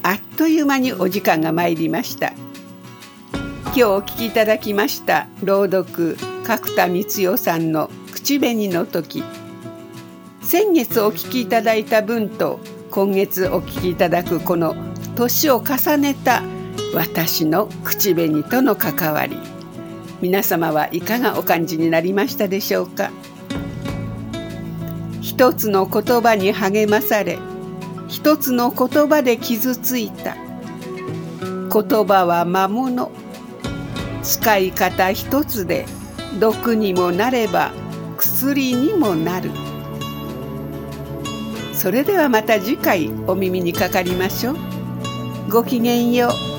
あっという間にお時間が参りました。今日お聞きいただきました朗読、角田光代さんの口紅の時。先月お聞きいただいた分と今月お聞きいただくこの年を重ねた私の口紅との関わり、皆様はいかがお感じになりましたでしょうか。一つの言葉に励まされ、一つの言葉で傷ついた。言葉は魔物。使い方一つで毒にもなれば薬にもなる。それではまた次回お耳にかかりましょう。ごきげんよう。